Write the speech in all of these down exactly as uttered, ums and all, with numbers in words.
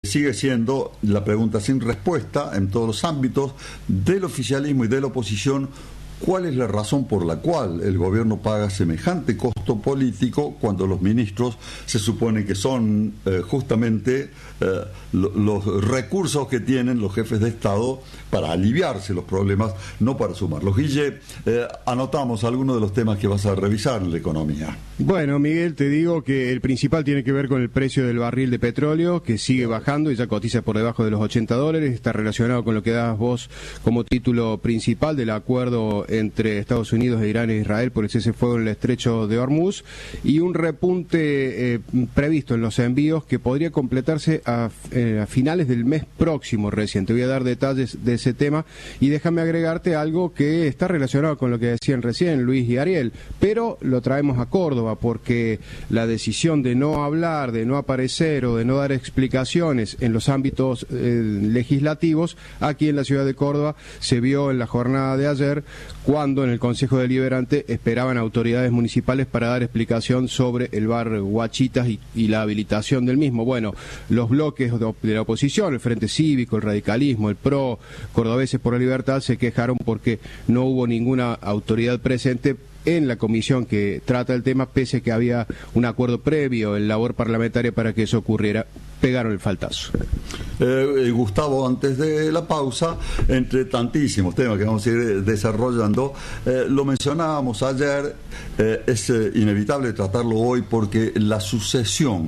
sigue siendo la pregunta sin respuesta en todos los ámbitos del oficialismo y de la oposición. ¿Cuál es la razón por la cual el gobierno paga semejante costo político cuando los ministros se supone que son eh, justamente eh, lo, los recursos que tienen los jefes de Estado para aliviarse los problemas, no para sumarlos? Guille, eh, anotamos algunos de los temas que vas a revisar en la economía. Bueno, Miguel, te digo que el principal tiene que ver con el precio del barril de petróleo, que sigue bajando y ya cotiza por debajo de los ochenta dólares. Está relacionado con lo que das vos como título principal del acuerdo entre Estados Unidos e Irán e Israel por el cese de fuego en el estrecho de Hormuz, y un repunte eh, previsto en los envíos que podría completarse a, eh, a finales del mes próximo recién. Te voy a dar detalles de ese tema y déjame agregarte algo que está relacionado con lo que decían recién Luis y Ariel, pero lo traemos a Córdoba porque la decisión de no hablar, de no aparecer o de no dar explicaciones en los ámbitos eh, legislativos aquí en la ciudad de Córdoba se vio en la jornada de ayer, cuando en el Consejo Deliberante esperaban autoridades municipales para dar explicación sobre el bar Guachitas y, y la habilitación del mismo. Bueno, los bloques de, de la oposición, el Frente Cívico, el Radicalismo, el PRO, Cordobeses por la Libertad, se quejaron porque no hubo ninguna autoridad presente en la comisión que trata el tema, pese a que había un acuerdo previo en labor parlamentaria para que eso ocurriera. Pegaron el faltazo. Eh, Gustavo, antes de la pausa, entre tantísimos temas que vamos a ir desarrollando, eh, lo mencionábamos ayer, eh, es eh, inevitable tratarlo hoy porque la sucesión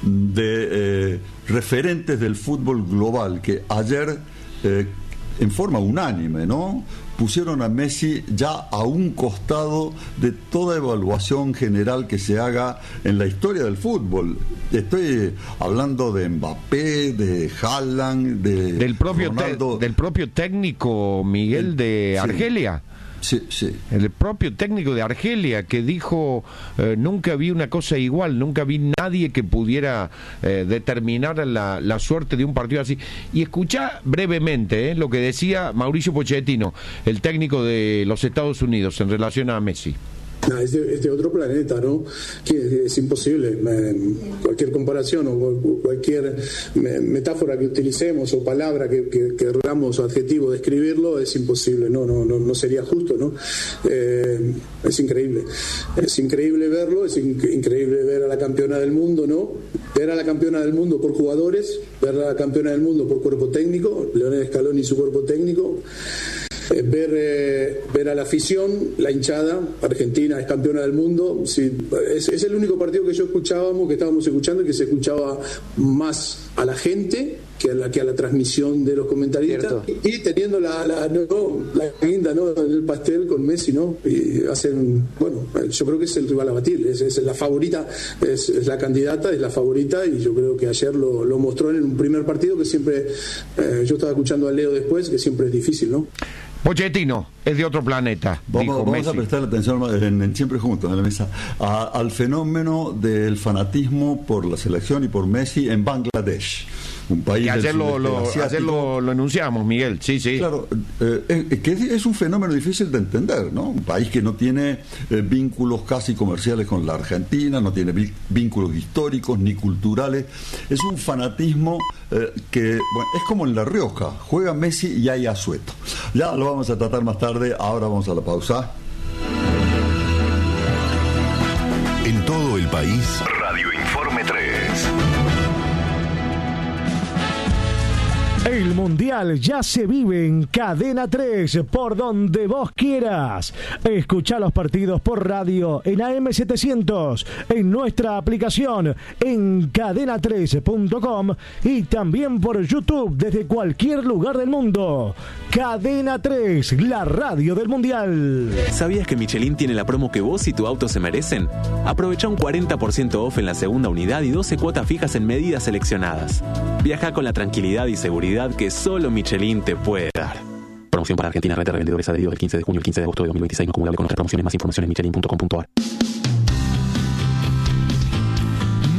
de eh, referentes del fútbol global que ayer, eh, en forma unánime, ¿no?, pusieron a Messi ya a un costado de toda evaluación general que se haga en la historia del fútbol. Estoy hablando de Mbappé, de Haaland, de del propio Ronaldo, te, del propio técnico Miguel de Argelia. Sí, sí. El propio técnico de Argelia que dijo eh, nunca vi una cosa igual, nunca vi nadie que pudiera eh, determinar la, la suerte de un partido así. Y escuchá brevemente eh, lo que decía Mauricio Pochettino, el técnico de los Estados Unidos, en relación a Messi. No, es, de, es de otro planeta, ¿no? Que es imposible. Cualquier comparación o cualquier metáfora que utilicemos o palabra que, que, que queramos o adjetivo describirlo es imposible. No, no, no, no sería justo, ¿no? Eh, es increíble. Es increíble verlo, es inc- increíble ver a la campeona del mundo, ¿no? Ver a la campeona del mundo por jugadores, ver a la campeona del mundo por cuerpo técnico, Lionel Scaloni y su cuerpo técnico. Eh, ver eh, ver a la afición, la hinchada. Argentina es campeona del mundo. Sí, es, es el único partido que yo escuchábamos, que estábamos escuchando, y que se escuchaba más a la gente que a la, que a la transmisión de los comentaristas. Y, y teniendo la, la, no, la guinda, ¿no?, del pastel con Messi, ¿no? Y hacen, bueno, yo creo que es el rival a batir, es, es la favorita, es, es la candidata, es la favorita, y yo creo que ayer lo, lo mostró en un primer partido que siempre, eh, yo estaba escuchando a Leo después, que siempre es difícil, ¿no? Pochettino es de otro planeta. Vamos, vamos a prestar atención en, en Siempre Juntos, en la mesa, a, al fenómeno del fanatismo por la selección y por Messi en Bangladesh. Un país que ayer, lo, lo, ayer lo, lo enunciamos, Miguel, sí, sí. Claro, eh, eh, que es, es un fenómeno difícil de entender, ¿no? Un país que no tiene eh, vínculos casi comerciales con la Argentina, no tiene vi- vínculos históricos ni culturales. Es un fanatismo eh, que, bueno, es como en La Rioja, juega Messi y hay asueto. Ya lo vamos a tratar más tarde, ahora vamos a la pausa. En todo el país, Radio Informe tres. El Mundial ya se vive en Cadena tres, por donde vos quieras. Escuchá los partidos por radio en A M setecientos, en nuestra aplicación, en cadena tres punto com y también por YouTube desde cualquier lugar del mundo. Cadena tres, la radio del Mundial. ¿Sabías que Michelin tiene la promo que vos y tu auto se merecen? Aprovecha un cuarenta por ciento off en la segunda unidad y doce cuotas fijas en medidas seleccionadas. Viaja con la tranquilidad y seguridad que solo Michelin te puede dar. Promoción para Argentina, red de revendedores adheridos del quince de junio al quince de agosto de dos mil veintiséis, no acumulable con otras promociones. Más información en michelin punto com punto a r.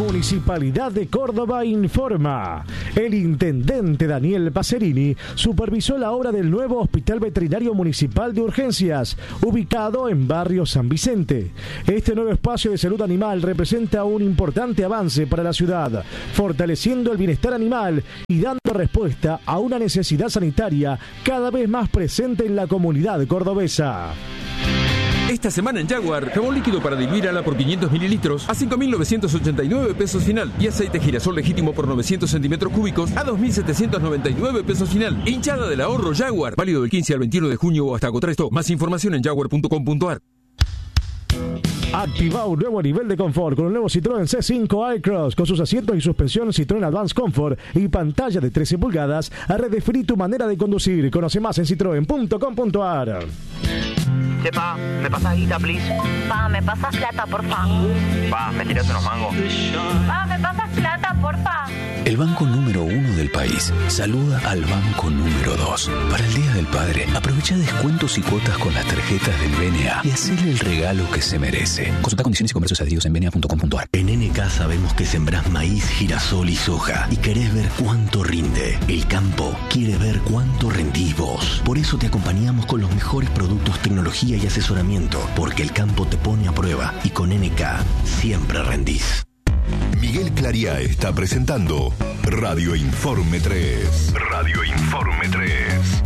Municipalidad de Córdoba informa. El intendente Daniel Pacerini supervisó la obra del nuevo Hospital Veterinario Municipal de Urgencias, ubicado en barrio San Vicente. Este nuevo espacio de salud animal representa un importante avance para la ciudad, fortaleciendo el bienestar animal y dando respuesta a una necesidad sanitaria cada vez más presente en la comunidad cordobesa. Esta semana en Jaguar, jabón líquido para diluir ala por quinientos mililitros a cinco mil novecientos ochenta y nueve pesos final y aceite girasol legítimo por novecientos centímetros cúbicos a dos mil setecientos noventa y nueve pesos final. Hinchada del ahorro Jaguar, válido del quince al veintiuno de junio o hasta agotar esto. Más información en jaguar punto com punto a r. Activa un nuevo nivel de confort con el nuevo Citroën C cinco iCross, con sus asientos y suspensión Citroën Advance Comfort y pantalla de trece pulgadas. A redefinir tu manera de conducir. Conoce más en citroen punto com punto a r. Che, pa, ¿me pasas guita, please? Pa, ¿me pasas plata, porfa? Pa, ¿me tiras unos mangos? Pa, ¿me pasas plata, porfa? El banco número uno del país saluda al banco número dos. Para el Día del Padre, aprovecha descuentos y cuotas con las tarjetas del B N A y hacele el regalo que se merece. Consulta condiciones y comercios adheridos en b n a punto com punto a r. En N K sabemos que sembrás maíz, girasol y soja y querés ver cuánto rinde. El campo quiere ver cuánto rendís vos. Por eso te acompañamos con los mejores productos, tecnología y asesoramiento, porque el campo te pone a prueba y con N K siempre rendís. Miguel Clariá está presentando Radio Informe tres. Radio Informe tres.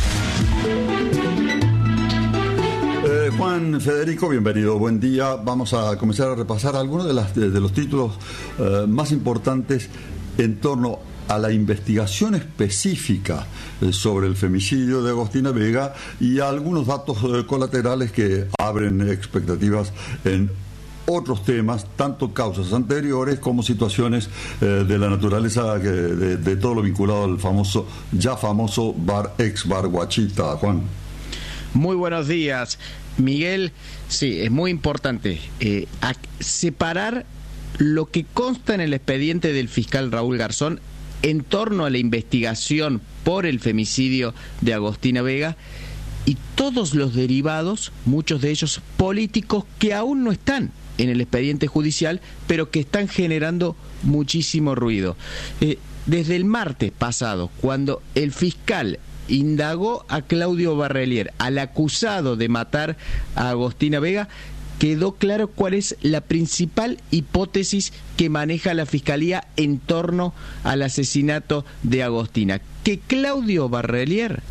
Eh, Juan Federico, bienvenido, buen día. Vamos a comenzar a repasar algunos de, las, de, de los títulos eh, más importantes en torno a la investigación específica eh, sobre el femicidio de Agostina Vega y a algunos datos eh, colaterales que abren expectativas en otros temas, tanto causas anteriores como situaciones eh, de la naturaleza que, de, de todo lo vinculado al famoso, ya famoso bar, ex bar Guachita. Juan. Muy buenos días, Miguel. Sí, es muy importante eh, separar lo que consta en el expediente del fiscal Raúl Garzón en torno a la investigación por el femicidio de Agostina Vega y todos los derivados, muchos de ellos políticos, que aún no están en el expediente judicial, pero que están generando muchísimo ruido. Eh, desde el martes pasado, cuando el fiscal indagó a Claudio Barrelier, al acusado de matar a Agostina Vega, quedó claro cuál es la principal hipótesis que maneja la Fiscalía en torno al asesinato de Agostina. Que Claudio Barrelier,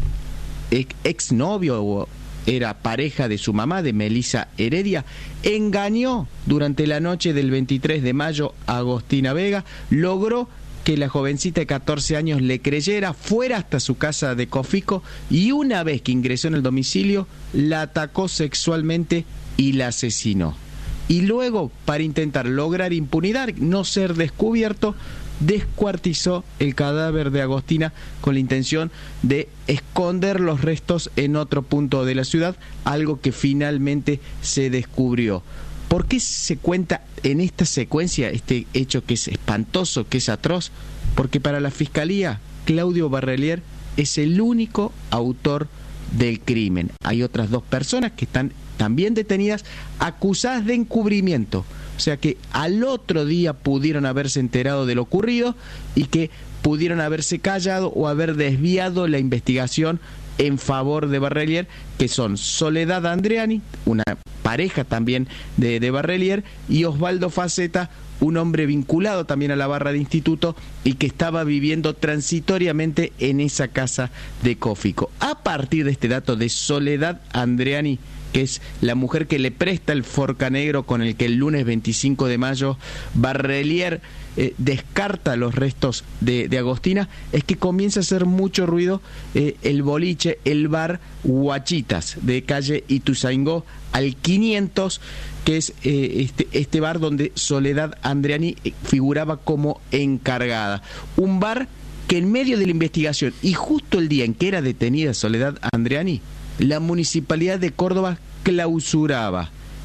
exnovio o era pareja de su mamá, de Melisa Heredia, engañó durante la noche del veintitrés de mayo a Agostina Vega, logró que la jovencita de catorce años le creyera, fuera hasta su casa de Cofico y una vez que ingresó en el domicilio, la atacó sexualmente y la asesinó. Y luego, para intentar lograr impunidad, no ser descubierto, descuartizó el cadáver de Agostina con la intención de esconder los restos en otro punto de la ciudad, algo que finalmente se descubrió. ¿Por qué se cuenta en esta secuencia este hecho que es espantoso, que es atroz? Porque para la Fiscalía, Claudio Barrelier es el único autor del crimen. Hay otras dos personas que están también detenidas, acusadas de encubrimiento. O sea que al otro día pudieron haberse enterado de lo ocurrido y que pudieron haberse callado o haber desviado la investigación en favor de Barrelier, que son Soledad Andreani, una pareja también de, de Barrelier, y Osvaldo Faceta, un hombre vinculado también a la barra de instituto y que estaba viviendo transitoriamente en esa casa de Cofico. A partir de este dato de Soledad Andreani, que es la mujer que le presta el Forca Negro con el que el lunes veinticinco de mayo Barrelier eh, descarta los restos de, de Agostina, es que comienza a hacer mucho ruido eh, el boliche, el bar Guachitas, de calle Ituzaingó al quinientos, que es eh, este, este bar donde Soledad Andreani figuraba como encargada. Un bar que en medio de la investigación y justo el día en que era detenida Soledad Andreani, la Municipalidad de Córdoba clausuraba.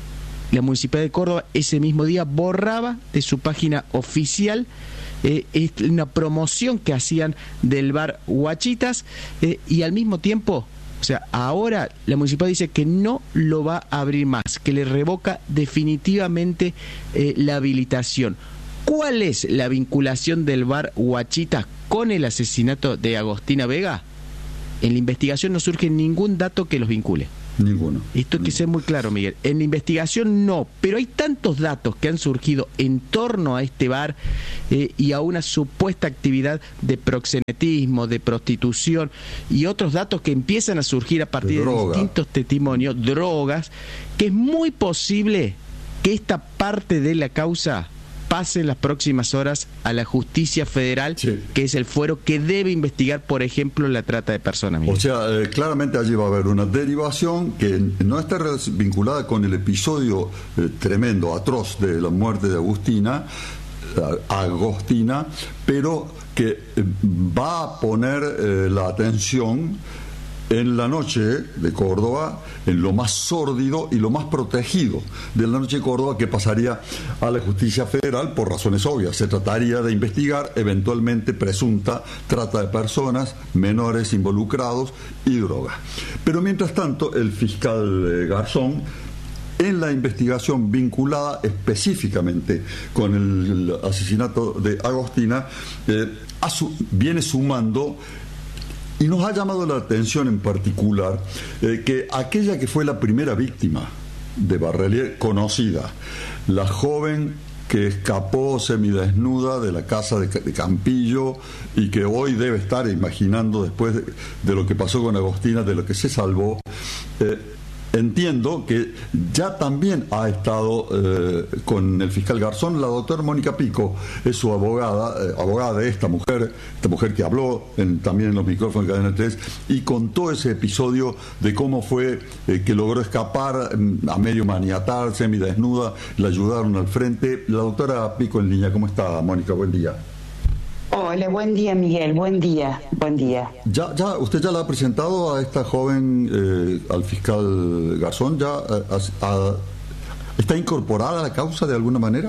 La Municipalidad de Córdoba ese mismo día borraba de su página oficial eh, una promoción que hacían del bar Guachitas eh, y al mismo tiempo, o sea, ahora la Municipalidad dice que no lo va a abrir más, que le revoca definitivamente eh, la habilitación. ¿Cuál es la vinculación del bar Huachitas con el asesinato de Agostina Vega? En la investigación no surge ningún dato que los vincule. Ninguno. Esto hay que ser muy claro, Miguel. En la investigación no, pero hay tantos datos que han surgido en torno a este bar eh, y a una supuesta actividad de proxenetismo, de prostitución y otros datos que empiezan a surgir a partir de, de distintos testimonios, drogas, que es muy posible que esta parte de la causa pase en las próximas horas a la justicia federal, sí, que es el fuero que debe investigar, por ejemplo, la trata de personas. Miguel. O sea, eh, claramente allí va a haber una derivación que no está vinculada con el episodio eh, tremendo, atroz de la muerte de Agustina, eh, Agostina, pero que eh, va a poner eh, la atención en la noche de Córdoba, en lo más sórdido y lo más protegido de la noche de Córdoba, que pasaría a la justicia federal por razones obvias. Se trataría de investigar eventualmente presunta trata de personas, menores involucrados y drogas. Pero mientras tanto, el fiscal eh, Garzón, en la investigación vinculada específicamente con el, el asesinato de Agostina, eh, su, viene sumando. Y nos ha llamado la atención en particular eh, que aquella que fue la primera víctima de Barrelier conocida, la joven que escapó semidesnuda de la casa de, de Campillo y que hoy debe estar imaginando después de, de lo que pasó con Agostina, de lo que se salvó, eh, entiendo que ya también ha estado eh, con el fiscal Garzón la doctora Mónica Pico, es su abogada, eh, abogada de esta mujer, esta mujer que habló en, también en los micrófonos de Cadena tres y contó ese episodio de cómo fue eh, que logró escapar eh, a medio maniatar, semidesnuda, la ayudaron al frente. La doctora Pico en línea, ¿cómo está, Mónica? Buen día. Hola, buen día, Miguel, buen día, buen día. ¿Ya, ya usted ya la ha presentado a esta joven, eh, al fiscal Garzón? ¿Ya a, a, está incorporada a la causa de alguna manera?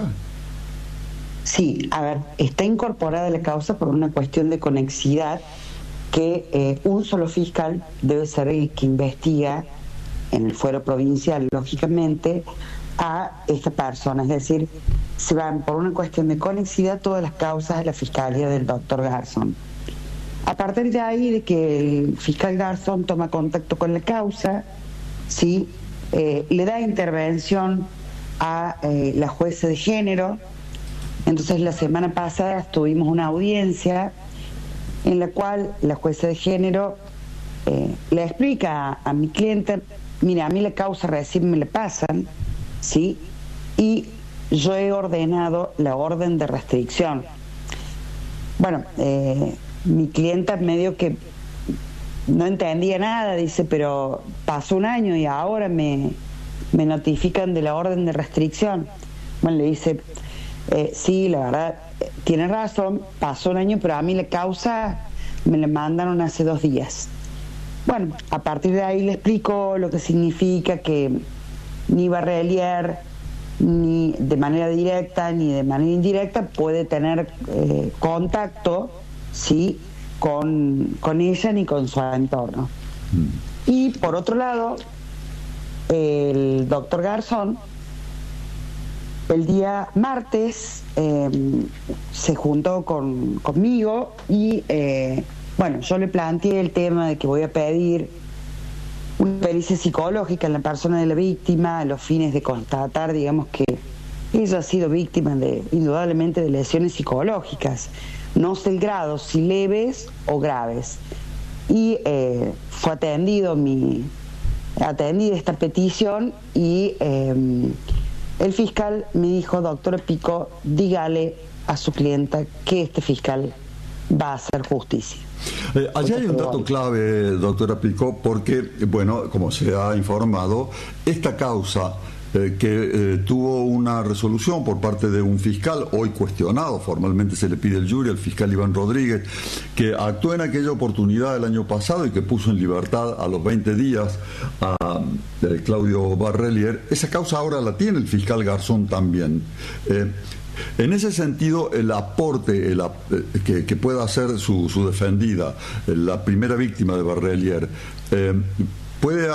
Sí, a ver, está incorporada a la causa por una cuestión de conexidad que eh, un solo fiscal debe ser el que investiga en el fuero provincial, lógicamente, a esta persona, es decir, se van por una cuestión de conexidad todas las causas de la fiscalía del doctor Garzón. A partir de ahí, de que el fiscal Garzón toma contacto con la causa, ¿sí? eh, le da intervención a eh, la jueza de género. Entonces la semana pasada tuvimos una audiencia en la cual la jueza de género eh, le explica a, a mi cliente, mira, a mí la causa recién me la pasan, ¿sí? Y yo he ordenado la orden de restricción. Bueno, eh, mi clienta medio que no entendía nada, dice, pero pasó un año y ahora me, me notifican de la orden de restricción. Bueno, le dice, eh, sí, la verdad, tiene razón, pasó un año, pero a mí la causa me la mandaron hace dos días. Bueno, a partir de ahí le explico lo que significa que ni Barrelier, ni de manera directa ni de manera indirecta puede tener eh, contacto, ¿sí? con, con ella ni con su entorno. Mm. Y por otro lado, el doctor Garzón el día martes eh, se juntó con, conmigo y eh, bueno, yo le planteé el tema de que voy a pedir una pericia psicológica en la persona de la víctima a los fines de constatar, digamos, que ella ha sido víctima de, indudablemente, de lesiones psicológicas, no sé el grado, si leves o graves. Y eh, fue atendido mi atendida esta petición y eh, el fiscal me dijo, doctora Pico, dígale a su clienta que este fiscal va a hacer justicia. Eh, allí hay un dato clave, doctora Pico, porque, bueno, como se ha informado, esta causa eh, que eh, tuvo una resolución por parte de un fiscal, hoy cuestionado, formalmente se le pide el jury, el fiscal Iván Rodríguez, que actuó en aquella oportunidad el año pasado y que puso en libertad a los veinte días a eh, Claudio Barrelier. Esa causa ahora la tiene el fiscal Garzón también. Eh, En ese sentido, el aporte el, que, que pueda hacer su, su defendida, la primera víctima de Barrelier, eh, ¿puede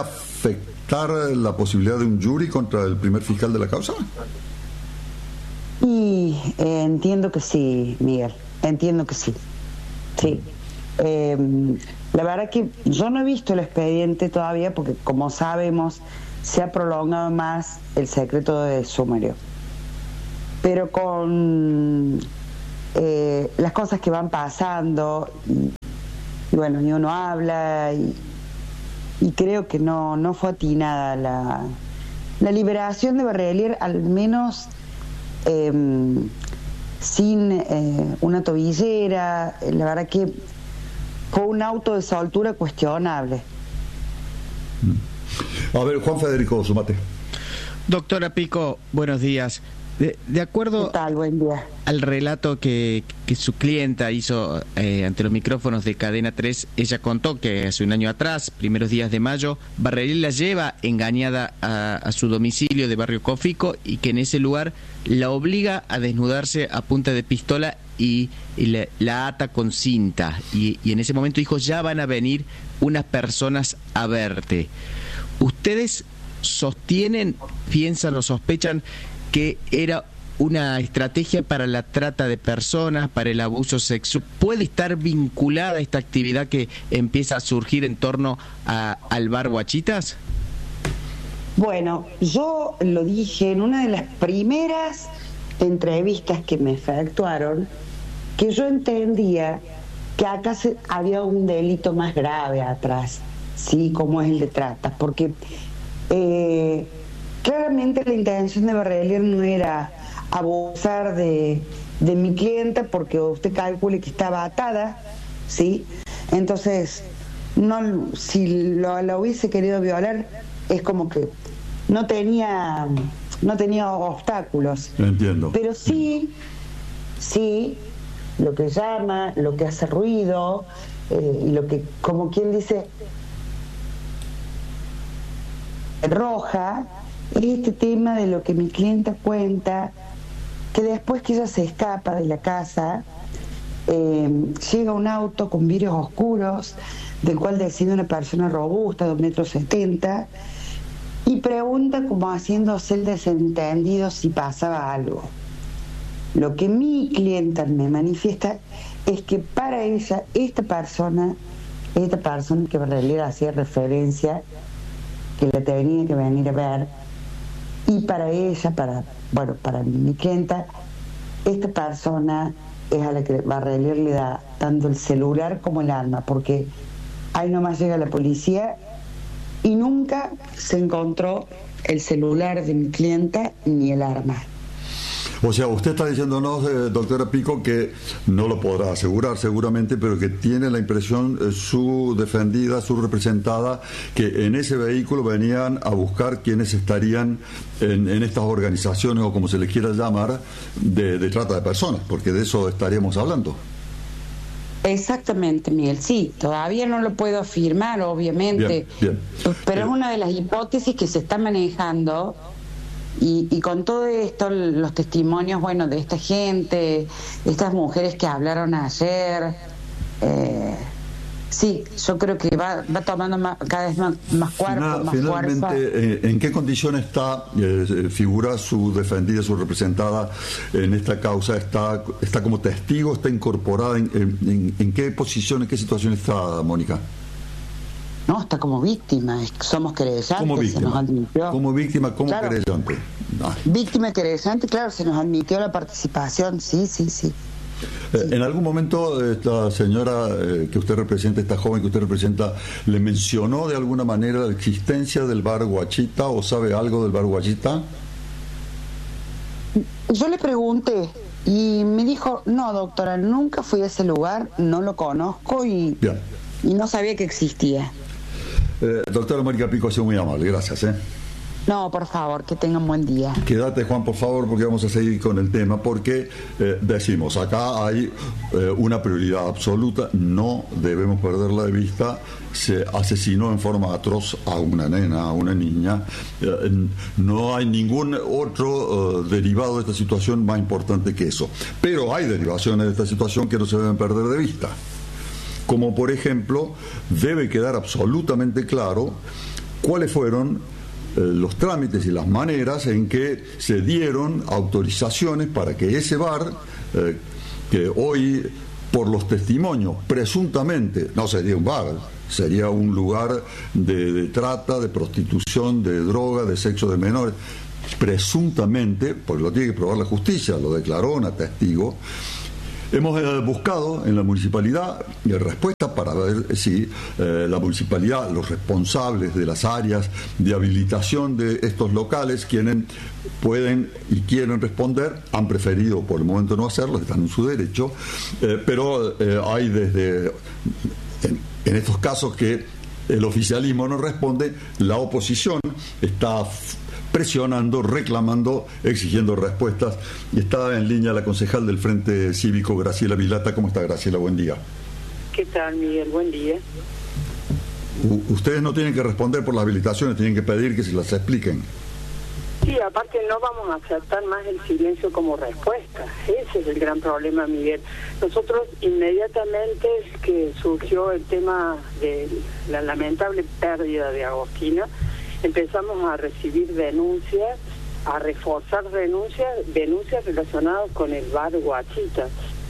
afectar la posibilidad de un jury contra el primer fiscal de la causa? Y Sí, eh, entiendo que sí, Miguel, entiendo que sí. Sí. Eh, la verdad que yo no he visto el expediente todavía porque, como sabemos, se ha prolongado más el secreto de sumario. Pero con eh, las cosas que van pasando, y, y bueno, y uno habla, y, y creo que no, no fue atinada la, la liberación de Barrelier, al menos eh, sin eh, una tobillera. La verdad que fue un auto de soltura cuestionable. A ver, Juan Federico, sumate. Doctora Pico, buenos días. De, de acuerdo ¿Qué tal? Buen día. Al relato que, que su clienta hizo eh, ante los micrófonos de Cadena tres, ella contó que hace un año atrás, primeros días de mayo, Barrelier la lleva engañada a, a su domicilio de Barrio Cofico y que en ese lugar la obliga a desnudarse a punta de pistola y, y la, la ata con cinta. Y, y en ese momento dijo, ya van a venir unas personas a verte. ¿Ustedes sostienen, piensan o sospechan que era una estrategia para la trata de personas, para el abuso sexual? ¿Puede estar vinculada esta actividad que empieza a surgir en torno a, al bar Guachitas? Bueno, yo lo dije en una de las primeras entrevistas que me efectuaron, que yo entendía que acá se, había un delito más grave atrás, sí, como es el de trata, porque eh, claramente la intención de Barrelier no era abusar de, de mi clienta, porque usted calcule que estaba atada, ¿sí? Entonces, no, si lo, lo hubiese querido violar, es como que no tenía no tenía obstáculos. Entiendo. Pero sí, sí, lo que llama, lo que hace ruido, eh, y lo que, como quien dice, roja, es este tema de lo que mi clienta cuenta, que después que ella se escapa de la casa, eh, llega un auto con vidrios oscuros, del cual decide una persona robusta de un metro setenta, y pregunta como haciéndose el desentendido si pasaba algo. Lo que mi clienta me manifiesta es que para ella, esta persona, esta persona que Barrelier hacía referencia, que la tenía que venir a ver, y para ella, para, bueno, para mi clienta, esta persona es a la que Barrelier le da tanto el celular como el arma, porque ahí nomás llega la policía y nunca se encontró el celular de mi clienta ni el arma. O sea, usted está diciéndonos, eh, doctora Pico, que no lo podrá asegurar seguramente, pero que tiene la impresión, eh, su defendida, su representada, que en ese vehículo venían a buscar quienes estarían en, en estas organizaciones, o como se les quiera llamar, de, de trata de personas, porque de eso estaríamos hablando. Exactamente, Miguel. Sí, todavía no lo puedo afirmar, obviamente, bien, bien. pero es una de las hipótesis que se está manejando. Y, y con todo esto, los testimonios, bueno, de esta gente, estas mujeres que hablaron ayer, eh, sí, yo creo que va, va tomando más, cada vez más, más cuerpo, Final, más finalmente, fuerza. Eh, ¿en qué condición está, eh, figura su defendida, su representada en esta causa? ¿Está, está como testigo? ¿Está incorporada? ¿En, en, en qué posición, en qué situación está, Mónica? No, está como víctima, somos querellantes. Como víctima, se nos admitió. como víctima, como claro. querellante. Ah. Víctima querellante, claro, se nos admitió la participación, sí, sí, sí. Eh, ¿En algún momento esta señora eh, que usted representa, esta joven que usted representa, le mencionó de alguna manera la existencia del bar Guachita, o sabe algo del bar Guachita? Yo le pregunté y me dijo, no, doctora, nunca fui a ese lugar, no lo conozco y, y no sabía que existía. Eh, doctora Mónica Pico, ha sido muy amable, gracias. ¿eh? No, por favor, que tengan buen día. Quédate, Juan, por favor, porque vamos a seguir con el tema, porque eh, decimos, acá hay eh, una prioridad absoluta, no debemos perderla de vista. Se asesinó en forma atroz a una nena, a una niña. Eh, no hay ningún otro eh, derivado de esta situación más importante que eso. Pero hay derivaciones de esta situación que no se deben perder de vista. Como por ejemplo, debe quedar absolutamente claro cuáles fueron los trámites y las maneras en que se dieron autorizaciones para que ese bar, eh, que hoy por los testimonios presuntamente no sería un bar, sería un lugar de, de trata, de prostitución, de droga, de sexo de menores, presuntamente, porque lo tiene que probar la justicia, lo declaró una testigo. Hemos eh, buscado en la municipalidad eh, respuestas para ver si eh, la municipalidad, los responsables de las áreas de habilitación de estos locales, quienes pueden y quieren responder, han preferido por el momento no hacerlo, están en su derecho, eh, pero eh, hay desde, en, en estos casos que el oficialismo no responde, la oposición está presionando, reclamando, exigiendo respuestas. Y está en línea la concejal del Frente Cívico, Graciela Vilata. ¿Cómo está, Graciela? Buen día. ¿Qué tal, Miguel? Buen día. U- ustedes no tienen que responder por las habilitaciones, tienen que pedir que se las expliquen. Sí, aparte no vamos a aceptar más el silencio como respuesta. Ese es el gran problema, Miguel. Nosotros inmediatamente que surgió el tema de la lamentable pérdida de Agostina, empezamos a recibir denuncias, a reforzar denuncias, denuncias relacionadas con el bar Guachita.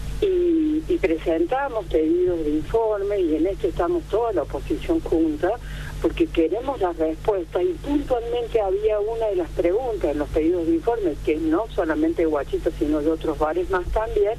Y, y presentamos pedidos de informe, y en esto estamos toda la oposición junta, porque queremos las respuestas, y puntualmente había una de las preguntas en los pedidos de informe, que no solamente de Guachita, sino de otros bares más también,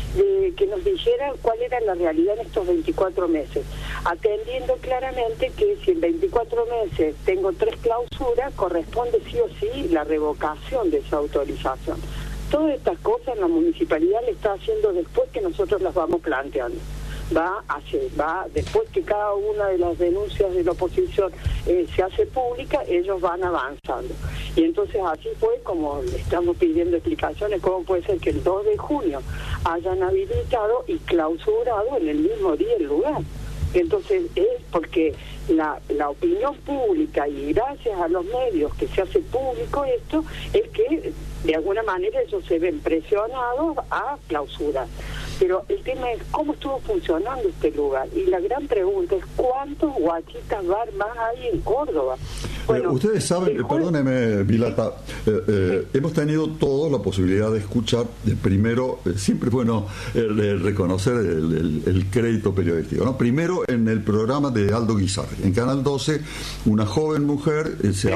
de que nos dijeran cuál era la realidad en estos veinticuatro meses, atendiendo claramente que si en veinticuatro meses tengo tres clausuras, corresponde sí o sí la revocación de esa autorización. Todas estas cosas la municipalidad le está haciendo después que nosotros las vamos planteando. Va hacia, va después que cada una de las denuncias de la oposición eh, se hace pública, ellos van avanzando. Y entonces así fue como le estamos pidiendo explicaciones, cómo puede ser que el dos de junio hayan habilitado y clausurado en el mismo día el lugar. Entonces es porque la, la opinión pública, y gracias a los medios que se hace público esto, es que de alguna manera ellos se ven presionados a clausurar. Pero el tema es cómo estuvo funcionando este lugar. Y la gran pregunta es cuántos Guachitas bar más hay en Córdoba. Bueno, eh, ustedes saben, eh, perdóneme, Vilata, eh, eh, sí. hemos tenido todos la posibilidad de escuchar, de primero, eh, siempre es bueno eh, reconocer el, el, el crédito periodístico, ¿no? Primero en el programa de Aldo Guizar, en Canal doce, una joven mujer, eh, se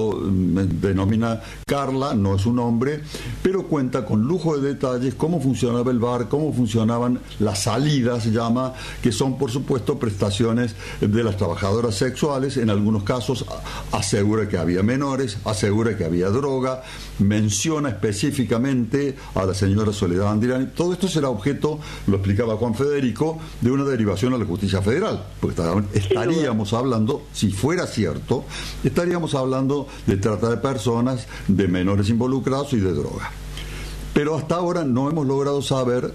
autodenomina Carla, no es un hombre, pero cuenta con lujo de detalles cómo funcionaba el bar, cómo funcionaban las salidas, se llama, que son por supuesto prestaciones de las trabajadoras sexuales, en algunos casos asegura que había menores, asegura que había droga, menciona específicamente a la señora Soledad Andirani. Todo esto será objeto, lo explicaba Juan Federico, de una derivación a la justicia federal, porque estaríamos hablando, si fuera cierto, estaríamos hablando de trata de personas, de menores involucrados y de droga. Pero hasta ahora no hemos logrado saber,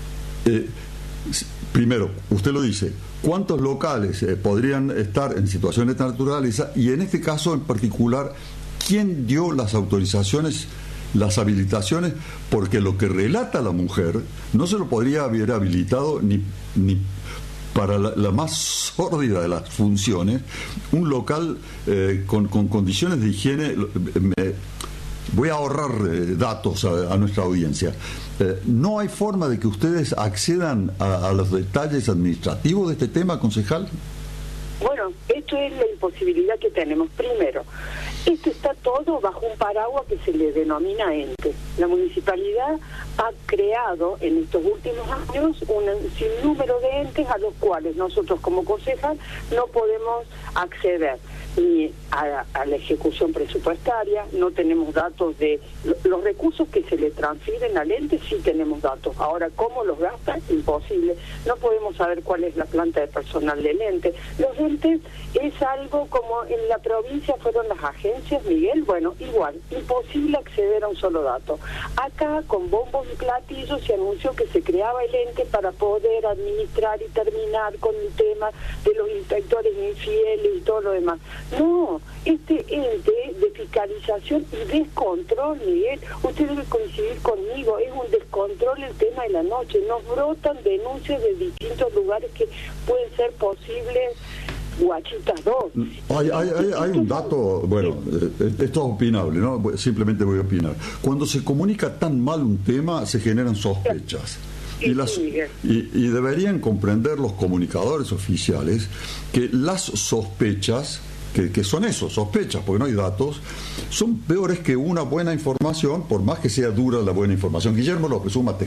eh, primero, usted lo dice, cuántos locales eh, podrían estar en situaciones de naturaleza, y en este caso en particular, quién dio las autorizaciones, las habilitaciones, porque lo que relata la mujer no se lo podría haber habilitado ni, ni para la, la más sórdida de las funciones, un local eh, con, con condiciones de higiene. Me, voy a ahorrar eh, datos a, a nuestra audiencia. Eh, ¿No hay forma de que ustedes accedan a, a los detalles administrativos de este tema, concejal? Bueno, esto es la imposibilidad que tenemos. Primero, esto está todo bajo un paraguas que se le denomina ente. La municipalidad ha creado en estos últimos años un sinnúmero de entes a los cuales nosotros como concejal no podemos acceder ni a, a la ejecución presupuestaria, no tenemos datos de los recursos que se le transfieren al ente, sí tenemos datos. Ahora, ¿cómo los gasta? Imposible. No podemos saber cuál es la planta de personal del ente. Los entes es algo como en la provincia fueron las agencias, Miguel, bueno, igual, imposible acceder a un solo dato. Acá, con bombos y platillos, se anunció que se creaba el ente para poder administrar y terminar con el tema de los inspectores infieles y todo lo demás. No, este ente de fiscalización y descontrol, Miguel, usted debe coincidir conmigo, es un descontrol el tema de la noche. Nos brotan denuncias de distintos lugares que pueden ser posibles Guachitas dos. Hay, hay, hay, hay un dato, bueno, eh, esto es opinable, ¿no? Simplemente voy a opinar. Cuando se comunica tan mal un tema, se generan sospechas. Y, las, y, y deberían comprender los comunicadores oficiales que las sospechas, que, que son eso, sospechas, porque no hay datos, son peores que una buena información, por más que sea dura la buena información. Guillermo López, súmate.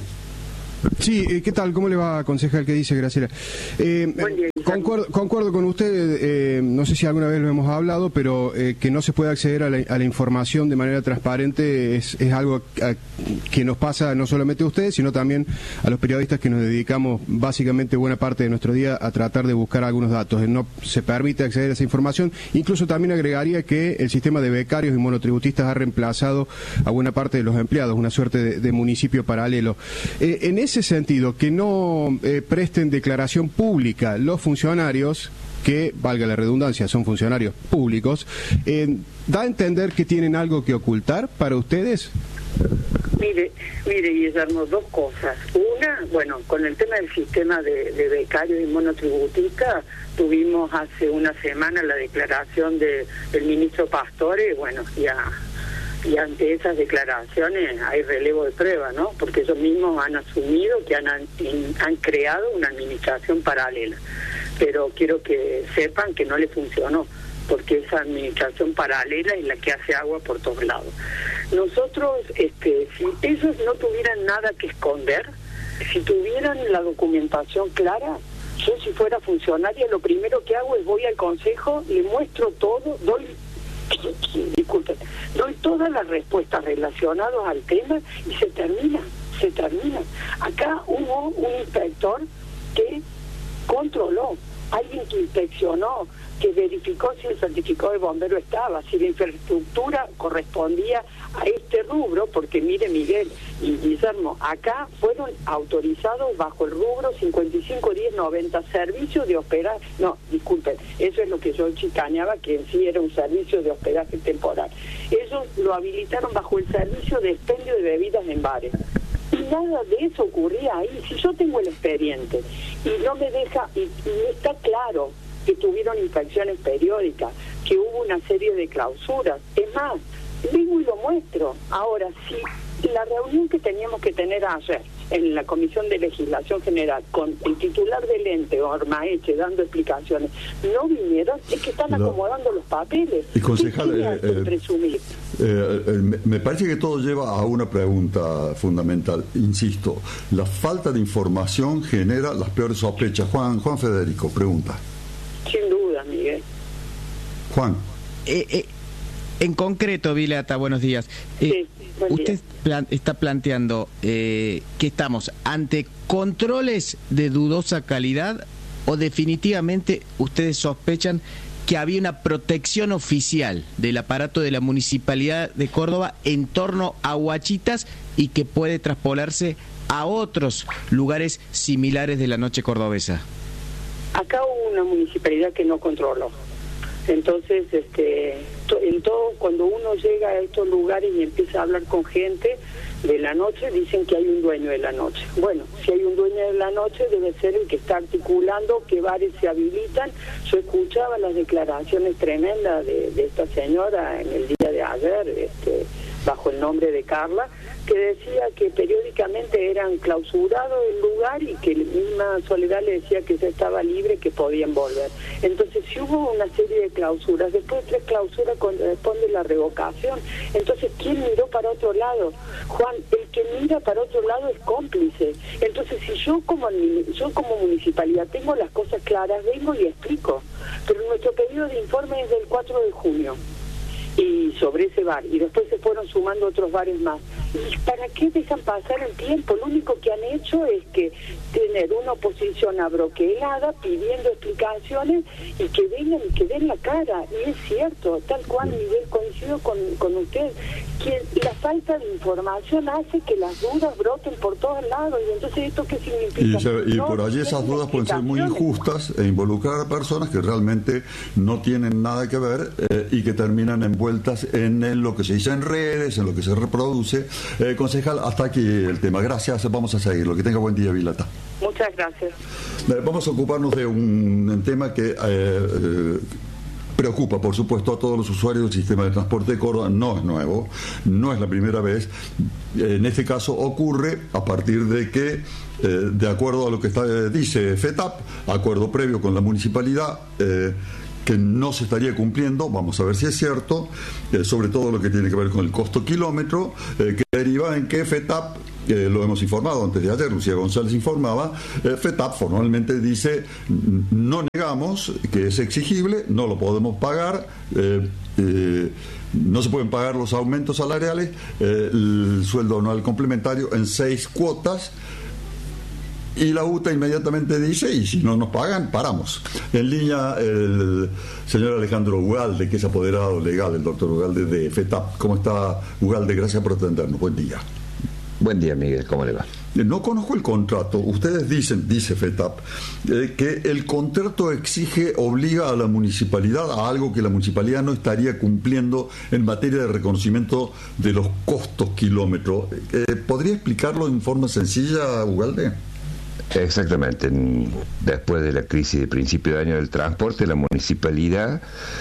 Sí, ¿qué tal? ¿Cómo le va, concejal? ¿Qué dice Graciela? Eh, concuerdo, concuerdo con usted, eh, no sé si alguna vez lo hemos hablado, pero eh, que no se puede acceder a la, a la información de manera transparente es, es algo a, que nos pasa no solamente a ustedes, sino también a los periodistas que nos dedicamos básicamente buena parte de nuestro día a tratar de buscar algunos datos. No se permite acceder a esa información. Incluso también agregaría que el sistema de becarios y monotributistas ha reemplazado a buena parte de los empleados, una suerte de, de municipio paralelo. Eh, en ese sentido, que no eh, presten declaración pública los funcionarios, que, valga la redundancia, son funcionarios públicos, eh, ¿da a entender que tienen algo que ocultar para ustedes? Mire, mire, Guillermo, dos cosas. Una, bueno, con el tema del sistema de, de becarios y monotributistas, tuvimos hace una semana la declaración de, del ministro Pastore, bueno, ya... Y ante esas declaraciones hay relevo de prueba, ¿no? Porque ellos mismos han asumido que han, han creado una administración paralela. Pero quiero que sepan que no les funcionó, porque esa administración paralela es la que hace agua por todos lados. Nosotros, este, si ellos no tuvieran nada que esconder, si tuvieran la documentación clara, yo si fuera funcionaria lo primero que hago es voy al consejo, le muestro todo, doy... disculpen, doy todas las respuestas relacionadas al tema y se termina, se termina. Acá hubo un inspector que controló, alguien que inspeccionó, que verificó si el certificado de bombero estaba, si la infraestructura correspondía a este rubro, porque mire Miguel y Guillermo, acá fueron autorizados bajo el rubro cincuenta y cinco diez noventa, servicio de hospedaje, no, disculpen, eso es lo que yo chicaneaba, que en sí era un servicio de hospedaje temporal. Ellos lo habilitaron bajo el servicio de expendio de bebidas en bares. Y nada de eso ocurría ahí. Si yo tengo el expediente y no me deja, y, y está claro que tuvieron infracciones periódicas, que hubo una serie de clausuras, es más, vengo y lo muestro. Ahora, si la reunión que teníamos que tener ayer en la Comisión de Legislación General con el titular del ente, Ormaeche, dando explicaciones, no vinieron, es que están no. acomodando los papeles. Y concejal, eh, eh, presumir? Eh, eh, me, me parece que todo lleva a una pregunta fundamental. Insisto, la falta de información genera las peores sospechas. Juan, Juan Federico, pregunta. Sin duda, Miguel. Juan. Eh, eh, en concreto, Vilata, buenos días. Eh, sí, buen usted día. Plan, está planteando eh, que estamos ante controles de dudosa calidad o definitivamente ustedes sospechan que había una protección oficial del aparato de la Municipalidad de Córdoba en torno a Guachitas y que puede traspolarse a otros lugares similares de la noche cordobesa. Acá hubo una municipalidad que no controló. Entonces, este, to, en todo, cuando uno llega a estos lugares y empieza a hablar con gente de la noche, dicen que hay un dueño de la noche. Bueno, si hay un dueño de la noche, debe ser el que está articulando que bares se habilitan. Yo escuchaba las declaraciones tremendas de, de esta señora en el día de ayer, este, bajo el nombre de Carla, que decía que periódicamente eran clausurados el lugar y que la misma Soledad le decía que ya estaba libre, que podían volver. Entonces, si hubo una serie de clausuras, después de tres clausuras corresponde la revocación. Entonces, ¿quién miró para otro lado? Juan, el que mira para otro lado es cómplice. Entonces, si yo como yo como municipalidad tengo las cosas claras, vengo y explico. Pero nuestro pedido de informe es del cuatro de junio. Y sobre ese bar, y después se fueron sumando otros bares más. ¿Y para qué dejan pasar el tiempo? Lo único que han hecho es que tener una oposición abroquelada pidiendo explicaciones y que vengan y que den la cara. Y es cierto, tal cual, Miguel, coincido con, con usted, que la falta de información hace que las dudas broten por todos lados. Y entonces, ¿esto qué significa? Y, se, y no, por allí esas dudas pueden ser muy injustas e involucrar a personas que realmente no tienen nada que ver eh, y que terminan envueltas en, en lo que se dice en redes, en lo que se reproduce. Eh, concejal, hasta aquí el tema. Gracias, vamos a seguirlo. Que tenga buen día, Vilata. Muchas gracias. Vamos a ocuparnos de un, un tema que... Eh, eh, preocupa, por supuesto, a todos los usuarios del sistema de transporte de Córdoba. No es nuevo, no es la primera vez. En este caso ocurre a partir de que, eh, de acuerdo a lo que está, dice FETAP, acuerdo previo con la municipalidad, eh, que no se estaría cumpliendo, vamos a ver si es cierto, eh, sobre todo lo que tiene que ver con el costo kilómetro, eh, que deriva en que FETAP, eh, lo hemos informado antes de ayer, Lucía González informaba, eh, FETAP formalmente dice, no negamos que es exigible, no lo podemos pagar, eh, eh, no se pueden pagar los aumentos salariales, eh, el sueldo anual complementario en seis cuotas. Y la U T A inmediatamente dice, y si no nos pagan, paramos. En línea el señor Alejandro Ugalde, que es apoderado legal, el doctor Ugalde de FETAP. ¿Cómo está, Ugalde? Gracias por atendernos. Buen día. Buen día, Miguel. ¿Cómo le va? No conozco el contrato. Ustedes dicen, dice FETAP, eh, que el contrato exige, obliga a la municipalidad a algo que la municipalidad no estaría cumpliendo en materia de reconocimiento de los costos kilómetros. Eh, ¿Podría explicarlo en forma sencilla, Ugalde? Exactamente. Después de la crisis de principio de año del transporte, la municipalidad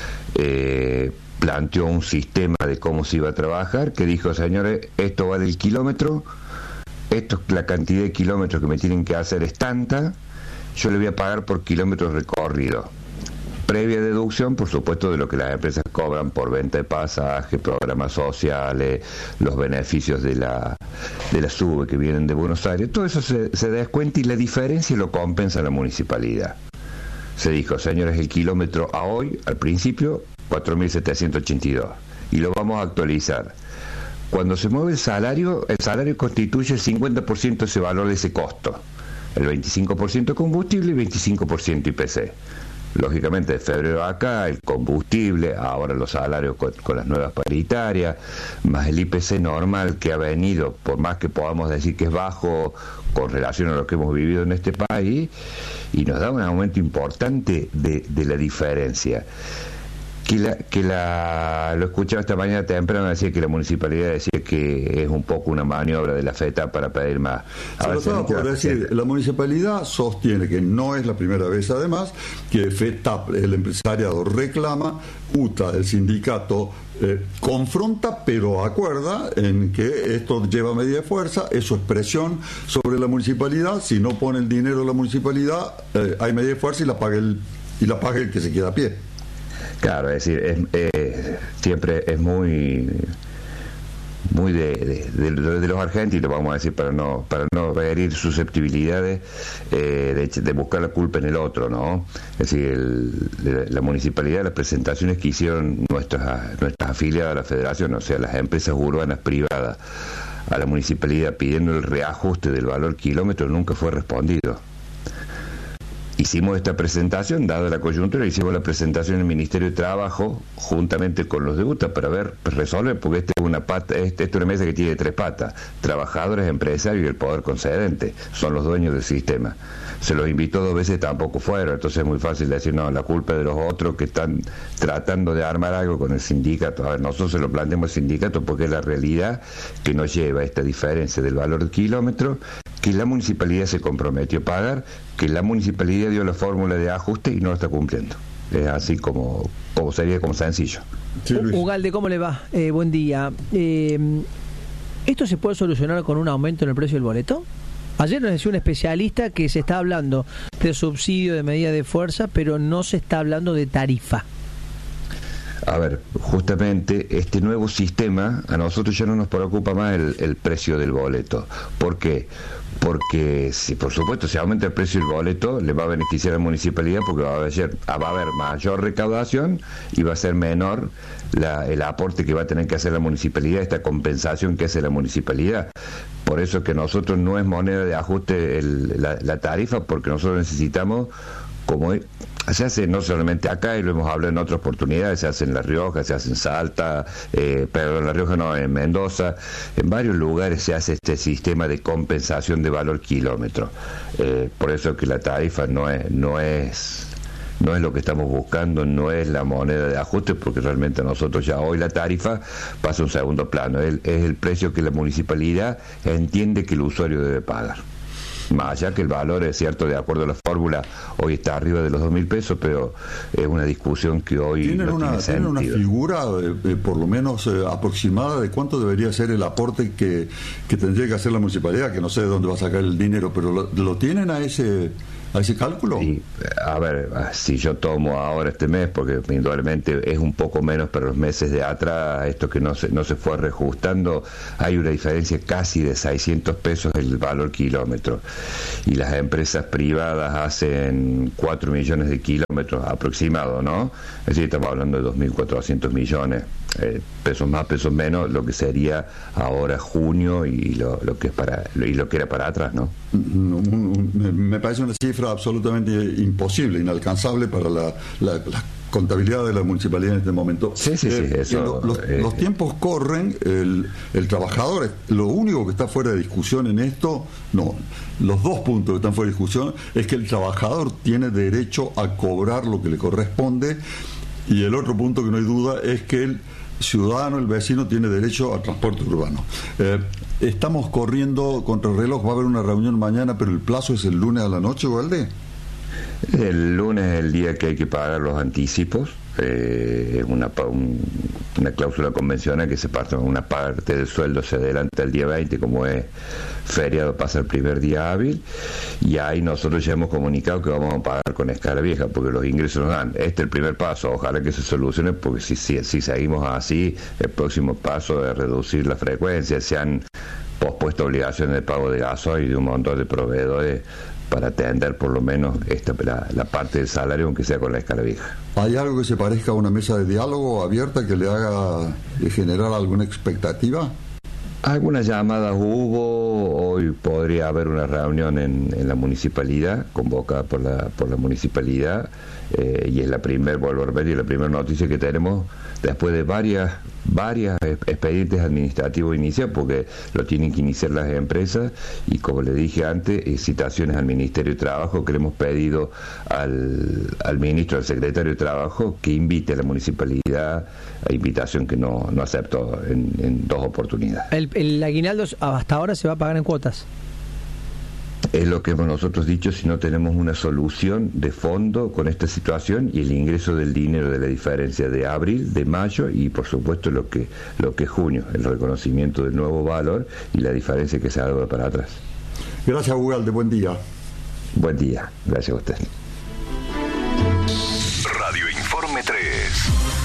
eh, planteó un sistema de cómo se iba a trabajar, que dijo, señores, esto vale el kilómetro, esto, la cantidad de kilómetros que me tienen que hacer es tanta, yo le voy a pagar por kilómetros recorridos. Previa deducción, por supuesto, de lo que las empresas cobran por venta de pasajes, programas sociales, los beneficios de la de la SUBE que vienen de Buenos Aires. Todo eso se, se descuenta y la diferencia lo compensa la municipalidad. Se dijo, señores, el kilómetro a hoy, al principio, cuatro mil setecientos ochenta y dos. Y lo vamos a actualizar. Cuando se mueve el salario, el salario constituye el cincuenta por ciento de ese valor de ese costo. El veinticinco por ciento combustible y veinticinco por ciento I P C. Lógicamente, de febrero acá, el combustible, ahora los salarios con, con las nuevas paritarias, más el I P C normal que ha venido, por más que podamos decir que es bajo con relación a lo que hemos vivido en este país, y nos da un aumento importante de, de la diferencia. Que la, que la, lo escuchaba esta mañana temprano, decía que la municipalidad decía que es un poco una maniobra de la FETA para pedir más. Se lo estaba por decir, la municipalidad sostiene que no es la primera vez, además, que FETAP, el empresariado, reclama, U T A, el sindicato, eh, confronta, pero acuerda en que esto lleva medida de fuerza, eso es presión sobre la municipalidad, si no pone el dinero la municipalidad, eh, hay medida de fuerza y la paga el, y la paga el que se queda a pie. Claro, es decir, es, eh, siempre es muy muy de, de, de, de los argentinos, vamos a decir, para no para no herir susceptibilidades, eh, de, de buscar la culpa en el otro, ¿no? Es decir, el, la municipalidad, las presentaciones que hicieron nuestras nuestras afiliadas a la federación, o sea, las empresas urbanas privadas, a la municipalidad pidiendo el reajuste del valor kilómetro, nunca fue respondido. Hicimos esta presentación, dada la coyuntura, hicimos la presentación en el Ministerio de Trabajo, juntamente con los de U T A, para ver, resolver, porque esta es una pata, esta es una mesa que tiene tres patas: trabajadores, empresarios y el poder concedente, son los dueños del sistema. Se los invitó dos veces, tampoco fueron, entonces es muy fácil decir, no, la culpa es de los otros que están tratando de armar algo con el sindicato. A ver, nosotros se lo planteamos al sindicato porque es la realidad que nos lleva a esta diferencia del valor del kilómetro, que la municipalidad se comprometió a pagar, que la municipalidad dio la fórmula de ajuste y no lo está cumpliendo. Es así como, como sería como sencillo. Sí, Ugalde, ¿cómo le va? Eh, buen día. Eh, ¿Esto se puede solucionar con un aumento en el precio del boleto? Ayer nos decía un especialista que se está hablando de subsidio, de medida de fuerza, pero no se está hablando de tarifa. A ver, justamente este nuevo sistema, a nosotros ya no nos preocupa más el, el precio del boleto. ¿Por qué? Porque, si por supuesto, si aumenta el precio del boleto, le va a beneficiar a la municipalidad porque va a haber, va a haber mayor recaudación y va a ser menor la, el aporte que va a tener que hacer la municipalidad, esta compensación que hace la municipalidad. Por eso que nosotros no es moneda de ajuste el, la, la tarifa, porque nosotros necesitamos, como se hace no solamente acá, y lo hemos hablado en otras oportunidades, se hace en La Rioja, se hace en Salta, eh, pero en La Rioja no, en Mendoza, en varios lugares se hace este sistema de compensación de valor kilómetro. Eh, por eso que la tarifa no es, no es, no es lo que estamos buscando, no es la moneda de ajuste, porque realmente nosotros ya hoy la tarifa pasa a un segundo plano, es, es el precio que la municipalidad entiende que el usuario debe pagar. Más allá que el valor es cierto, de acuerdo a la fórmula, hoy está arriba de los dos mil pesos, pero es una discusión que hoy ¿Tienen, no una, tiene ¿tienen una sentido. figura eh, eh, por lo menos eh, aproximada de cuánto debería ser el aporte que, que tendría que hacer la municipalidad? Que no sé de dónde va a sacar el dinero, pero ¿lo, lo tienen a ese a ese cálculo? Sí, a ver, si yo tomo ahora este mes, porque indudablemente es un poco menos, pero los meses de atrás, esto que no se, no se fue reajustando, hay una diferencia casi de seiscientos pesos el valor kilómetro. Y las empresas privadas hacen cuatro millones de kilómetros aproximado, ¿no? Es decir, estamos hablando de dos mil cuatrocientos millones. Eh, pesos más, pesos menos, lo que sería ahora junio y lo, lo que es para y lo que era para atrás, ¿no? Me parece una cifra absolutamente imposible, inalcanzable para la, la, la contabilidad de la municipalidad en este momento. Sí, sí, eh, sí. Eso, lo, los, eh, los tiempos corren, el, el trabajador, lo único que está fuera de discusión en esto, no, los dos puntos que están fuera de discusión es que el trabajador tiene derecho a cobrar lo que le corresponde, y el otro punto que no hay duda es que el ciudadano, el vecino, tiene derecho al transporte urbano. Eh, estamos corriendo contra el reloj, va a haber una reunión mañana, pero el plazo es el lunes a la noche, ¿Valde? El lunes es el día que hay que pagar los anticipos. Eh, es una, un, una cláusula convencional que se parte, una parte del sueldo se adelanta el día veinte, como es feriado, pasa el primer día hábil, y ahí nosotros ya hemos comunicado que vamos a pagar con escala vieja, porque los ingresos nos dan. Este es el primer paso, ojalá que se solucione, porque si, si, si seguimos así, el próximo paso es reducir la frecuencia. Se han pospuesto obligaciones de pago de gasoil y de un montón de proveedores para atender por lo menos esta, la, la parte del salario, aunque sea con la escala vieja. ¿Hay algo que se parezca a una mesa de diálogo abierta que le haga generar alguna expectativa? Algunas llamadas hubo, hoy podría haber una reunión en, en la municipalidad, convocada por la, por la municipalidad, eh, y es la primer, vuelvo a repetir, la primera noticia que tenemos después de varias varias expedientes administrativos iniciados, porque lo tienen que iniciar las empresas, y como le dije antes, eh, citaciones al Ministerio de Trabajo, que le hemos pedido al, al ministro, al secretario de Trabajo, que invite a la municipalidad, a invitación que no, no aceptó en, en dos oportunidades. El, el aguinaldo hasta ahora se va a pagar en cuotas. Es lo que hemos nosotros dicho, si no tenemos una solución de fondo con esta situación y el ingreso del dinero de la diferencia de abril, de mayo y por supuesto lo que lo que es junio, el reconocimiento del nuevo valor y la diferencia que se ha dado para atrás. Gracias, Ugalde, buen día. Buen día, gracias a usted. Radio Informe tres.